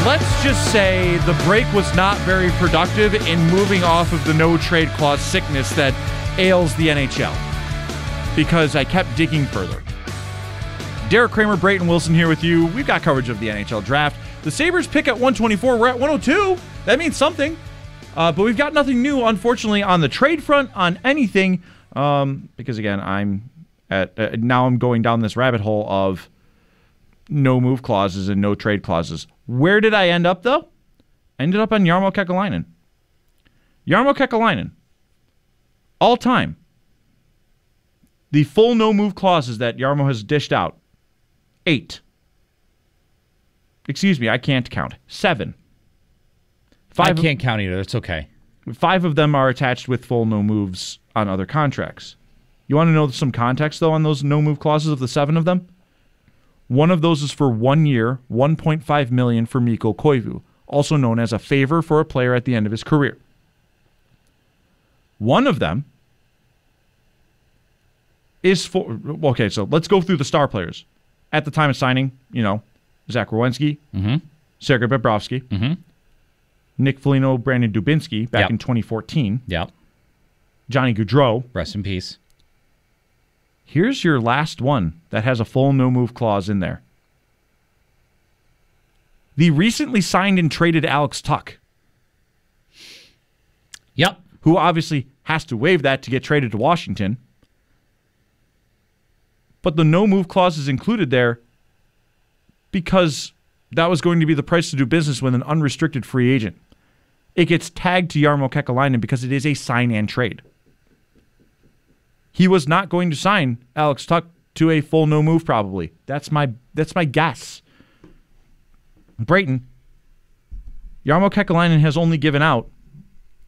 let's just say the break was not very productive in moving off of the no trade clause sickness that ails the NHL, because I kept digging further. Derek Kramer, Brayton Wilson here with you. We've got coverage of the NHL draft. The Sabres pick at 124. We're at 102. That means something. But we've got nothing new, unfortunately, on the trade front, on anything. Because, again, now I'm going down this rabbit hole of no move clauses and no trade clauses. Where did I end up, though? I ended up on Jarmo Kekalainen. Jarmo Kekalainen. All time. The full no move clauses that Jarmo has dished out. 8. Excuse me, I can't count. 7. I can't count either. It's okay. 5 of them are attached with full no moves on other contracts. You want to know some context, though, on those no move clauses of the 7 of them? One of those is for 1 year, $1.5 million for Mikko Koivu, also known as a favor for a player at the end of his career. One of them is for... Okay, so let's go through the star players. At the time of signing, Zach Werenski, Sergei Bobrovsky, Nick Foligno, Brandon Dubinsky back in 2014. Yep. Johnny Gaudreau. Rest in peace. Here's your last one that has a full no-move clause in there. The recently signed and traded Alex Tuch. Yep. Who obviously has to waive that to get traded to Washington. But the no-move clause is included there because that was going to be the price to do business with an unrestricted free agent. It gets tagged to Jarmo Kekalainen because it is a sign and trade. He was not going to sign Alex Tuch to a full no move probably. That's my guess. Brayton, Jarmo Kekalainen has only given out